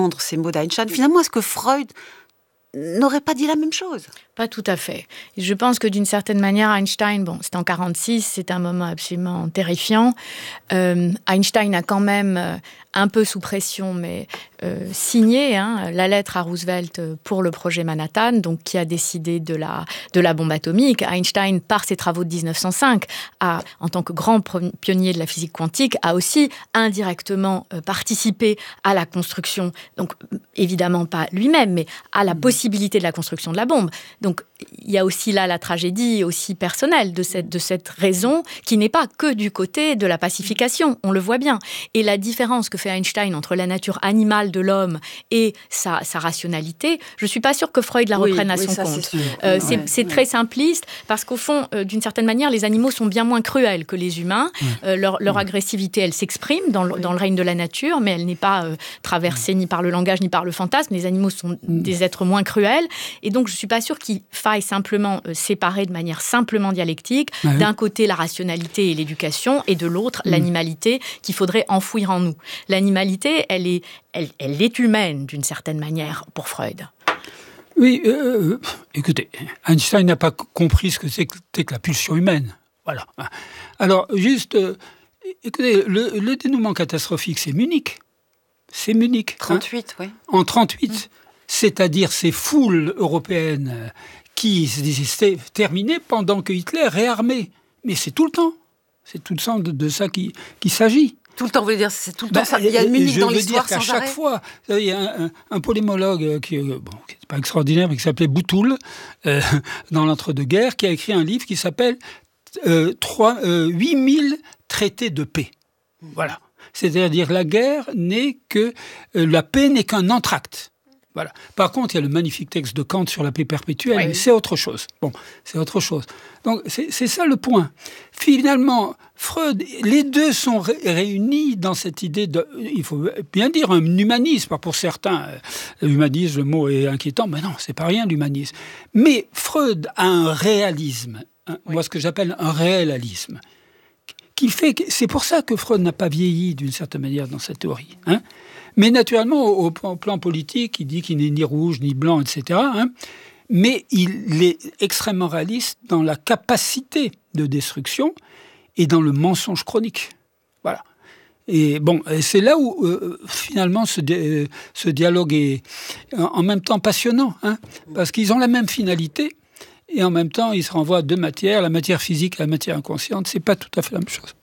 entendre ces mots d'Einstein, finalement, est-ce que Freud n'aurait pas dit la même chose ? Pas tout à fait. Je pense que d'une certaine manière, Einstein, c'est en 1946, c'est un moment absolument terrifiant. Einstein a quand même, un peu sous pression, mais signé la lettre à Roosevelt pour le projet Manhattan, donc qui a décidé de la bombe atomique. Einstein, par ses travaux de 1905, en tant que grand pionnier de la physique quantique, a aussi indirectement participé à la construction, donc évidemment pas lui-même, mais à la possibilité de la construction de la bombe. Donc, il y a aussi là la tragédie aussi personnelle de cette raison qui n'est pas que du côté de la pacification, on le voit bien. Et la différence que fait Einstein entre la nature animale de l'homme et sa rationalité, je ne suis pas sûre que Freud la reprenne à son compte. C'est très simpliste parce qu'au fond, d'une certaine manière, les animaux sont bien moins cruels que les humains. Leur agressivité, elle s'exprime dans le règne de la nature, mais elle n'est pas traversée ni par le langage ni par le fantasme. Les animaux sont des êtres moins cruels. Et donc, je ne suis pas sûre qu'il faille simplement séparer de manière simplement dialectique, d'un côté la rationalité et l'éducation, et de l'autre l'animalité qu'il faudrait enfouir en nous. L'animalité, elle est humaine d'une certaine manière pour Freud. Oui, écoutez, Einstein n'a pas compris ce que c'était que la pulsion humaine. Voilà. Alors, juste, écoutez, le dénouement catastrophique, c'est Munich. C'est Munich. 38, oui. En 38, c'est-à-dire ces foules européennes qui s'est terminé pendant que Hitler réarmait. Mais c'est tout le temps. C'est tout le temps de ça qu'il s'agit. Tout le temps, vous voulez dire, c'est tout le temps ça. Il y a une Munich dans l'histoire sans arrêt. Chaque fois, il y a un polémologue qui n'est pas extraordinaire, mais qui s'appelait Boutoul, dans l'entre-deux-guerres, qui a écrit un livre qui s'appelle 8000 traités de paix. Voilà. C'est-à-dire la guerre n'est que... la paix n'est qu'un entracte. Voilà. Par contre, il y a le magnifique texte de Kant sur la paix perpétuelle, mais c'est autre chose. Bon, c'est autre chose. Donc, c'est ça le point. Finalement, Freud, les deux sont réunis dans cette idée de, il faut bien dire, un humanisme. Pour certains, l'humanisme, le mot est inquiétant, mais non, c'est pas rien l'humanisme. Mais Freud a un réalisme, moi ce que j'appelle un réalisme, qui fait que c'est pour ça que Freud n'a pas vieilli d'une certaine manière dans sa théorie. Mais naturellement, au plan politique, il dit qu'il n'est ni rouge, ni blanc, etc. Mais il est extrêmement réaliste dans la capacité de destruction et dans le mensonge chronique. Voilà. Et bon, c'est là où, finalement, ce dialogue est en même temps passionnant, parce qu'ils ont la même finalité, et en même temps, ils se renvoient à deux matières, la matière physique et la matière inconsciente. C'est pas tout à fait la même chose.